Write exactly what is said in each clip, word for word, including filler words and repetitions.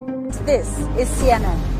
This is C N N.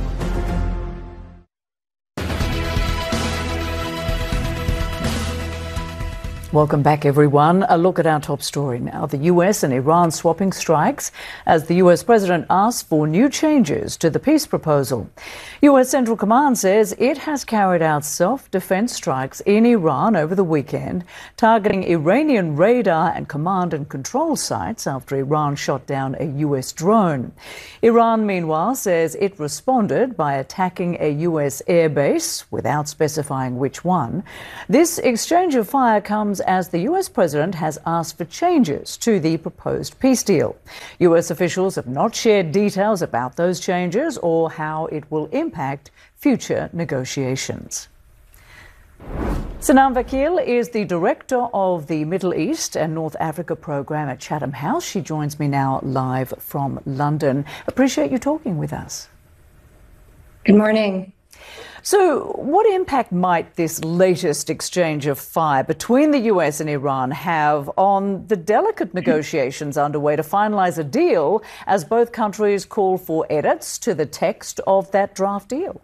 Welcome back, everyone. A look at our top story now. The U S and Iran swapping strikes as the U S president asks for new changes to the peace proposal. U S Central Command says it has carried out self-defense strikes in Iran over the weekend, targeting Iranian radar and command and control sites after Iran shot down a U S drone. Iran, meanwhile, says it responded by attacking a U S airbase without specifying which one. This exchange of fire comes as the U S president has asked for changes to the proposed peace deal. U S officials have not shared details about those changes or how it will impact future negotiations. Sanam Vakil is the director of the Middle East and North Africa program at Chatham House. She joins me now live from London. Appreciate you talking with us. Good morning. So what impact might this latest exchange of fire between the U S and Iran have on the delicate negotiations underway to finalise a deal as both countries call for edits to the text of that draft deal?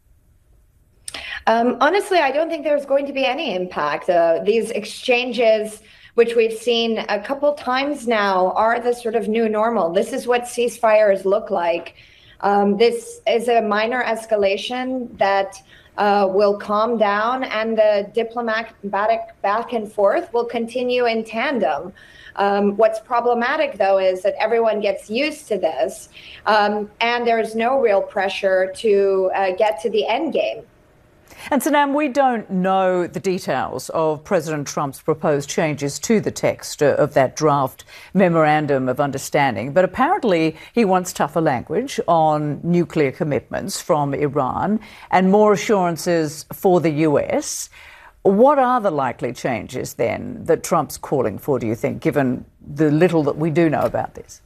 Um, honestly, I don't think there's going to be any impact. Uh, these exchanges, which we've seen a couple times now, are the sort of new normal. This is what ceasefires look like. Um, this is a minor escalation that uh, will calm down, and the diplomatic back and forth will continue in tandem. Um, what's problematic, though, is that everyone gets used to this, um, and there's no real pressure to uh, get to the end game. And Sanam, we don't know the details of President Trump's proposed changes to the text of that draft memorandum of understanding, but apparently he wants tougher language on nuclear commitments from Iran and more assurances for the U S. What are the likely changes then that Trump's calling for, do you think, given the little that we do know about this?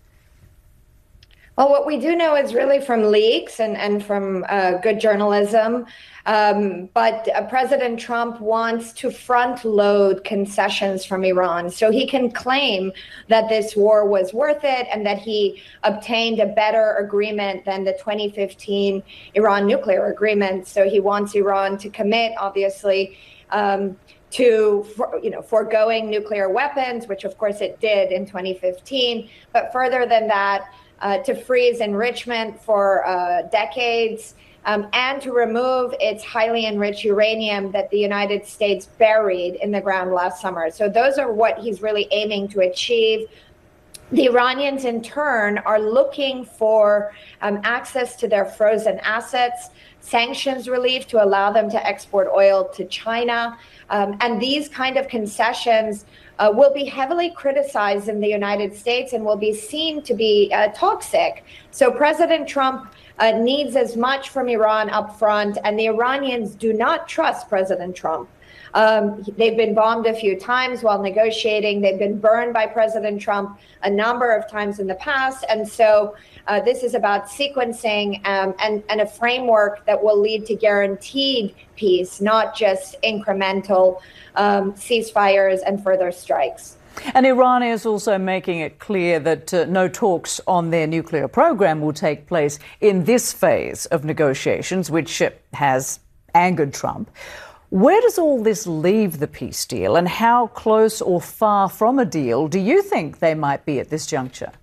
Well, what we do know is really from leaks and, and from uh, good journalism. Um, but uh, President Trump wants to front load concessions from Iran so he can claim that this war was worth it and that he obtained a better agreement than the twenty fifteen Iran nuclear agreement. So he wants Iran to commit, obviously, um, to, for, you know, foregoing nuclear weapons, which of course it did in twenty fifteen. But further than that, Uh, to freeze enrichment for uh, decades, um, and to remove its highly enriched uranium that the United States buried in the ground last summer. So those are what he's really aiming to achieve. The Iranians, in turn, are looking for um, access to their frozen assets, sanctions relief to allow them to export oil to China. Um, and these kind of concessions Uh, will be heavily criticized in the United States and will be seen to be uh, toxic. So President Trump uh, needs as much from Iran up front, and the Iranians do not trust President Trump. Um, they've been bombed a few times while negotiating. They've been burned by President Trump a number of times in the past. And so uh, this is about sequencing um, and, and a framework that will lead to guaranteed peace, not just incremental um, ceasefires and further strikes. And Iran is also making it clear that uh, no talks on their nuclear program will take place in this phase of negotiations, which uh, has angered Trump. Where does all this leave the peace deal, and how close or far from a deal do you think they might be at this juncture?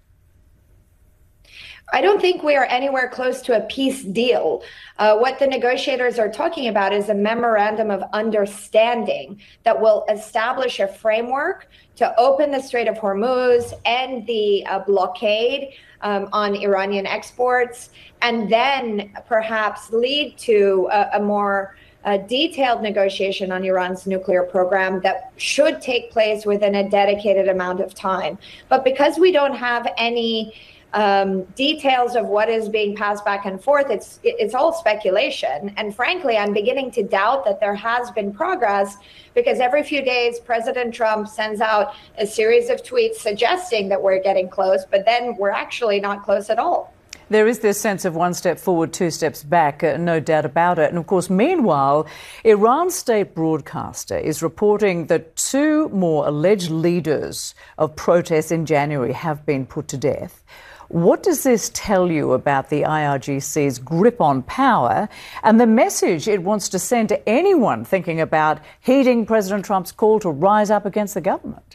I don't think we are anywhere close to a peace deal. Uh, what the negotiators are talking about is a memorandum of understanding that will establish a framework to open the Strait of Hormuz, end the uh, blockade um, on Iranian exports, and then perhaps lead to a, a more a detailed negotiation on Iran's nuclear program that should take place within a dedicated amount of time. But because we don't have any um, details of what is being passed back and forth, it's it's all speculation. And frankly, I'm beginning to doubt that there has been progress, because every few days, President Trump sends out a series of tweets suggesting that we're getting close, but then we're actually not close at all. There is this sense of one step forward, two steps back, uh, no doubt about it. And of course, meanwhile, Iran's state broadcaster is reporting that two more alleged leaders of protests in January have been put to death. What does this tell you about the I R G C's grip on power and the message it wants to send to anyone thinking about heeding President Trump's call to rise up against the government?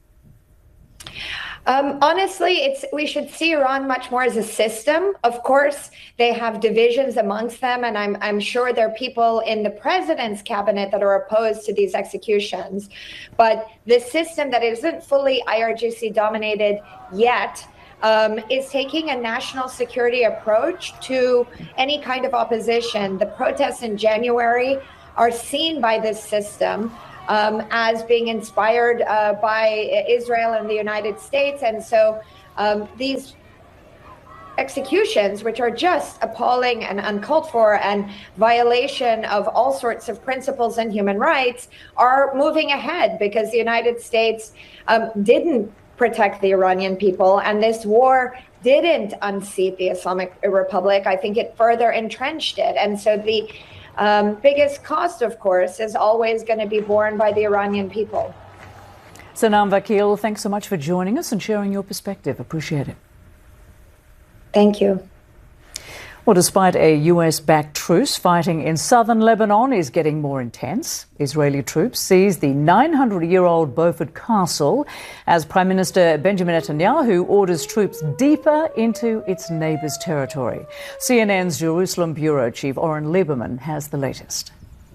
Um, honestly, it's we should see Iran much more as a system. Of course, they have divisions amongst them, and I'm I'm sure there are people in the president's cabinet that are opposed to these executions. But the system that isn't fully I R G C dominated yet um, is taking a national security approach to any kind of opposition. The protests in January are seen by this system Um, as being inspired uh, by Israel and the United States. And so um, these executions, which are just appalling and uncalled for and violation of all sorts of principles and human rights, are moving ahead because the United States um, didn't protect the Iranian people. And this war didn't unseat the Islamic Republic. I think it further entrenched it. And so the Um, biggest cost, of course, is always going to be borne by the Iranian people. Sanam Vakil, thanks so much for joining us and sharing your perspective. Appreciate it. Thank you. Well, despite a U S-backed truce, fighting in southern Lebanon is getting more intense. Israeli troops seized the nine hundred year old Beaufort Castle as Prime Minister Benjamin Netanyahu orders troops deeper into its neighbour's territory. C N N's Jerusalem bureau chief Oren Lieberman has the latest.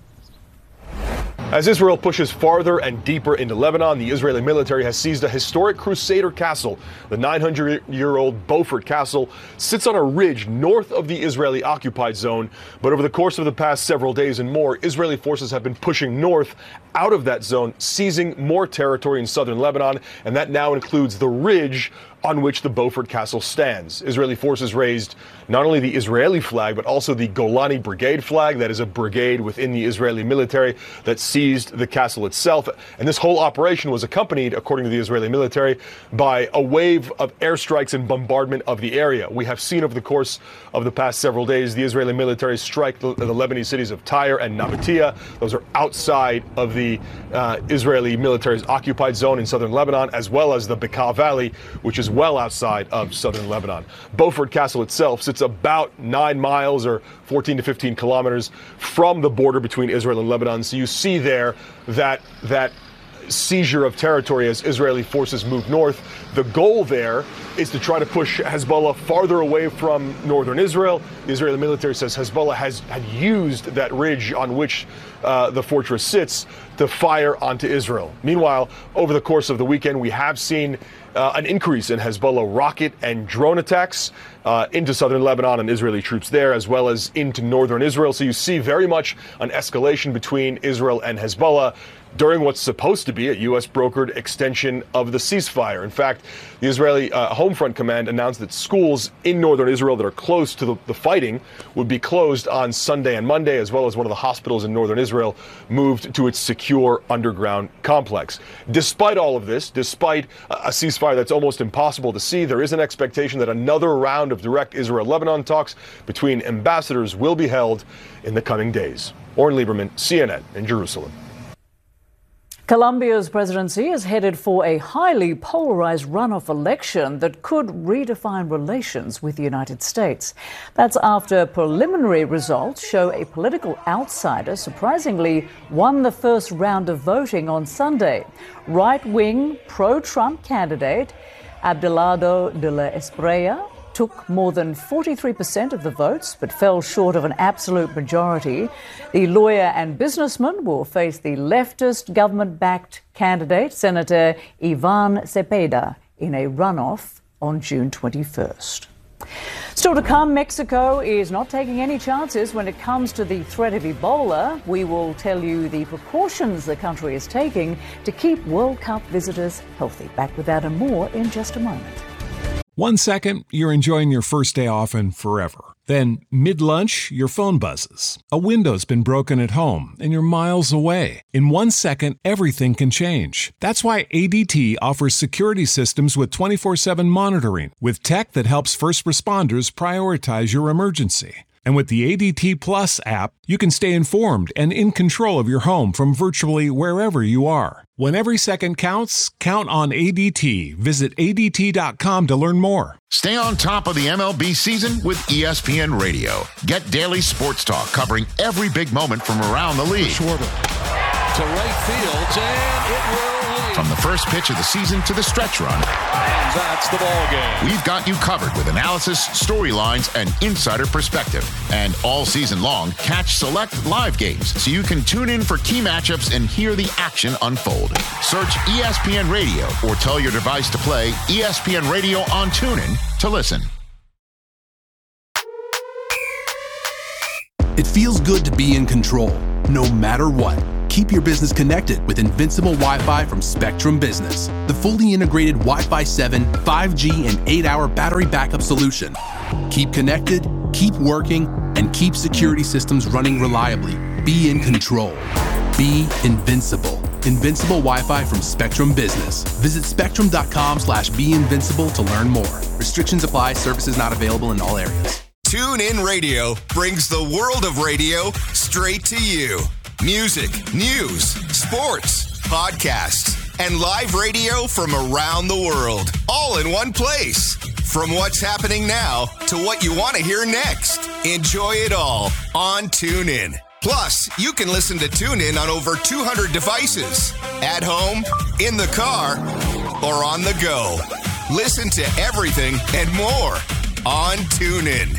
As Israel pushes farther and deeper into Lebanon, the Israeli military has seized a historic Crusader castle. The nine hundred year old Beaufort Castle sits on a ridge north of the Israeli-occupied zone. But over the course of the past several days and more, Israeli forces have been pushing north out of that zone, seizing more territory in southern Lebanon, and that now includes the ridge on which the Beaufort Castle stands. Israeli forces raised not only the Israeli flag, but also the Golani Brigade flag. That is a brigade within the Israeli military that seized the castle itself. And this whole operation was accompanied, according to the Israeli military, by a wave of airstrikes and bombardment of the area. We have seen over the course of the past several days, the Israeli military strike the, the Lebanese cities of Tyre and Nabatea. Those are outside of the uh, Israeli military's occupied zone in southern Lebanon, as well as the Bekaa Valley, which is well outside of southern Lebanon. Beaufort Castle itself sits about nine miles or fourteen to fifteen kilometers from the border between Israel and Lebanon. So you see there that that seizure of territory as Israeli forces move north. The goal there is to try to push Hezbollah farther away from northern Israel. The Israeli military says Hezbollah has had used that ridge on which uh, the fortress sits to fire onto Israel. Meanwhile, over the course of the weekend, we have seen uh, an increase in Hezbollah rocket and drone attacks uh, into southern Lebanon and Israeli troops there, as well as into northern Israel. So you see very much an escalation between Israel and Hezbollah during what's supposed to be a U S-brokered extension of the ceasefire. In fact, the Israeli uh, Home Front Command announced that schools in northern Israel that are close to the, the fighting would be closed on Sunday and Monday, as well as one of the hospitals in northern Israel moved to its secure underground complex. Despite all of this, despite a ceasefire that's almost impossible to see, there is an expectation that another round of direct Israel-Lebanon talks between ambassadors will be held in the coming days. Oren Lieberman, C N N in Jerusalem. Colombia's presidency is headed for a highly polarized runoff election that could redefine relations with the United States. That's after preliminary results show a political outsider surprisingly won the first round of voting on Sunday. Right-wing, pro-Trump candidate Abelardo de la Espriella took more than forty-three percent of the votes, but fell short of an absolute majority. The lawyer and businessman will face the leftist government-backed candidate, Senator Ivan Cepeda, in a runoff on June twenty-first. Still to come, Mexico is not taking any chances when it comes to the threat of Ebola. We will tell you the precautions the country is taking to keep World Cup visitors healthy. Back with that and more in just a moment. One second, you're enjoying your first day off and forever. Then, mid-lunch, your phone buzzes. A window's been broken at home and you're miles away. In one second, everything can change. That's why A D T offers security systems with twenty-four seven monitoring, with tech that helps first responders prioritize your emergency. And with the A D T Plus app, you can stay informed and in control of your home from virtually wherever you are. When every second counts, count on A D T. Visit A D T dot com to learn more. Stay on top of the M L B season with E S P N Radio. Get daily sports talk covering every big moment from around the league. Schwarber to right field, and it will lead. From the first pitch of the season to the stretch run. And that's the ball game. We've got you covered with analysis, storylines, and insider perspective. And all season long, catch select live games so you can tune in for key matchups and hear the action unfold. Search E S P N Radio or tell your device to play E S P N Radio on TuneIn to listen. It feels good to be in control, no matter what. Keep your business connected with Invincible Wi-Fi from Spectrum Business, the fully integrated Wi-Fi seven, five G, and eight hour battery backup solution. Keep connected, keep working, and keep security systems running reliably. Be in control. Be invincible. Invincible Wi-Fi from Spectrum Business. Visit spectrum dot com slash be invincible to learn more. Restrictions apply. Services not available in all areas. TuneIn Radio brings the world of radio straight to you. Music, news, sports, podcasts, and live radio from around the world, all in one place. From what's happening now to what you want to hear next. Enjoy it all on TuneIn. Plus, you can listen to TuneIn on over two hundred devices. At home, in the car, or on the go. Listen to everything and more on TuneIn.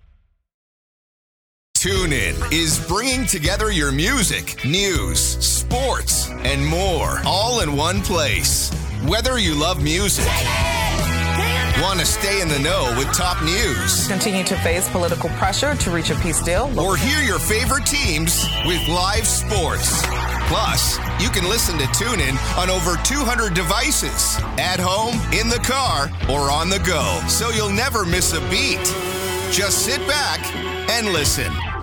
TuneIn is bringing together your music, news, sports, and more, all in one place. Whether you love music, want to stay in the know with top news, continue to face political pressure to reach a peace deal, or hear your favorite teams with live sports. Plus, you can listen to TuneIn on over two hundred devices, at home, in the car, or on the go, so you'll never miss a beat. Just sit back and listen.